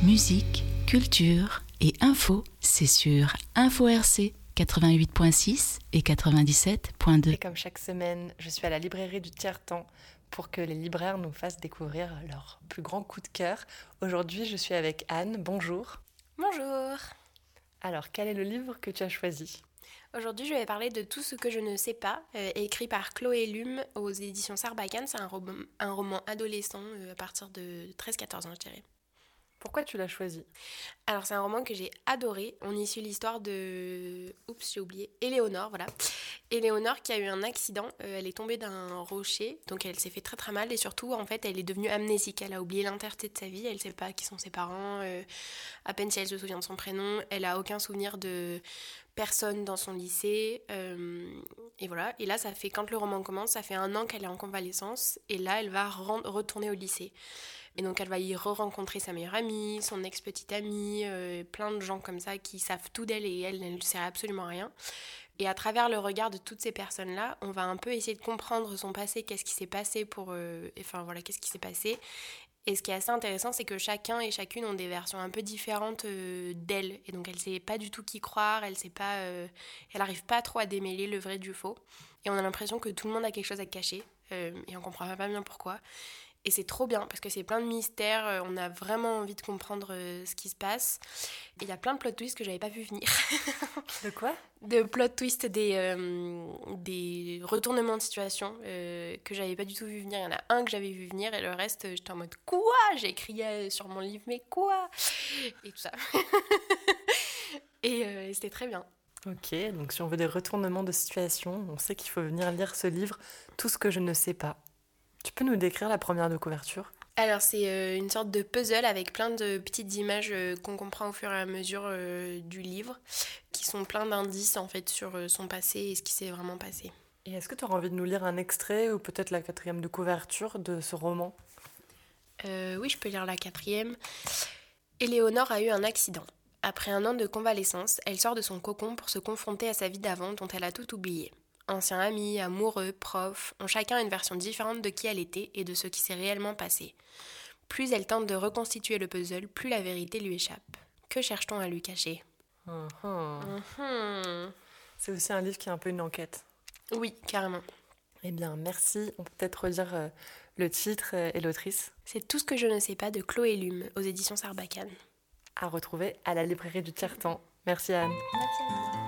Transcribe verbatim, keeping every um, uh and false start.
Musique, culture et info, c'est sur Info R C quatre-vingt-huit virgule six et quatre-vingt-dix-sept virgule deux. Et comme chaque semaine, je suis à la librairie du Tiers-Temps pour que les libraires nous fassent découvrir leur plus grand coup de cœur. Aujourd'hui, je suis avec Anne. Bonjour. Bonjour. Alors, quel est le livre que tu as choisi ? Aujourd'hui, je vais parler de Tout ce que je ne sais pas, euh, écrit par Chloé Lume aux éditions Sarbacane. C'est un, roman, un roman adolescent euh, à partir de treize quatorze ans, je dirais. Pourquoi tu l'as choisi ? Alors, c'est un roman que j'ai adoré. On y suit l'histoire de... Oups, j'ai oublié. Éléonore, voilà. Éléonore qui a eu un accident. Euh, elle est tombée d'un rocher, donc elle s'est fait très très mal. Et surtout, en fait, elle est devenue amnésique. Elle a oublié l'entièreté de sa vie. Elle ne sait pas qui sont ses parents. Euh, à peine si elle se souvient de son prénom. Elle n'a aucun souvenir de personne dans son lycée. Euh, et voilà. Et là, ça fait, quand le roman commence, ça fait un an qu'elle est en convalescence. Et là, elle va re- retourner au lycée. Et donc elle va y re-rencontrer sa meilleure amie, son ex-petite amie, euh, plein de gens comme ça qui savent tout d'elle et elle, elle ne sait absolument rien. Et à travers le regard de toutes ces personnes-là, on va un peu essayer de comprendre son passé, qu'est-ce qui s'est passé pour... Euh, enfin voilà, qu'est-ce qui s'est passé. Et ce qui est assez intéressant, c'est que chacun et chacune ont des versions un peu différentes euh, d'elle. Et donc elle ne sait pas du tout qui croire, elle sait pas, euh, elle n'arrive pas trop à démêler le vrai du faux. Et on a l'impression que tout le monde a quelque chose à cacher, euh, et on ne comprend pas bien pourquoi. Et c'est trop bien parce que c'est plein de mystères, on a vraiment envie de comprendre ce qui se passe. Et il y a plein de plot twists que j'avais pas vu venir. De quoi ? De plot twists, des, euh, des retournements de situation euh, que j'avais pas du tout vu venir. Il y en a un que j'avais vu venir et le reste, j'étais en mode quoi ? J'ai crié sur mon livre, mais quoi ? Et tout ça. et, euh, et c'était très bien. Ok, donc si on veut des retournements de situation, on sait qu'il faut venir lire ce livre, Tout ce que je ne sais pas. Tu peux nous décrire la première de couverture ? Alors c'est euh, une sorte de puzzle avec plein de petites images euh, qu'on comprend au fur et à mesure euh, du livre, qui sont plein d'indices en fait sur euh, son passé et ce qui s'est vraiment passé. Et est-ce que tu auras envie de nous lire un extrait ou peut-être la quatrième de couverture de ce roman ? euh, Oui, je peux lire la quatrième. Éléonore a eu un accident. Après un an de convalescence, elle sort de son cocon pour se confronter à sa vie d'avant dont elle a tout oublié. Anciens amis, amoureux, profs, ont chacun une version différente de qui elle était et de ce qui s'est réellement passé. Plus elle tente de reconstituer le puzzle, plus la vérité lui échappe. Que cherche-t-on à lui cacher ? Uhum. Mmh. C'est aussi un livre qui est un peu une enquête. Oui, carrément. Eh bien, merci. On peut peut-être redire euh, le titre euh, et l'autrice. C'est Tout ce que je ne sais pas de Chloé Lume aux éditions Sarbacane. À retrouver à la librairie du Tiers-Temps. Merci Anne. Merci à vous.